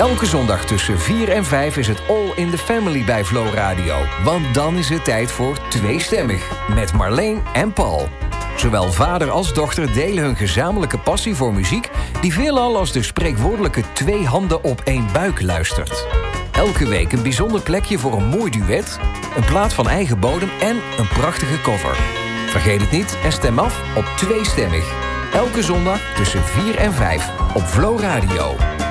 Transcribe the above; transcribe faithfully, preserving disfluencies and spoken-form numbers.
Elke zondag tussen vier en vijf is het All in the Family bij Flow Radio. Want dan is het tijd voor Tweestemmig met Marleen en Paul. Zowel vader als dochter delen hun gezamenlijke passie voor muziek, die veelal als de spreekwoordelijke twee handen op één buik luistert. Elke week een bijzonder plekje voor een mooi duet, een plaat van eigen bodem en een prachtige cover. Vergeet het niet en stem af op Tweestemmig. Elke zondag tussen vier en vijf op Flow Radio.